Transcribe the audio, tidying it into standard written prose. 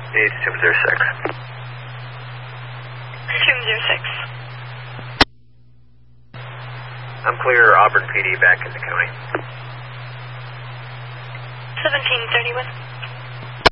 Need 206. 206. I'm clear, Auburn PD back in the county. 1731.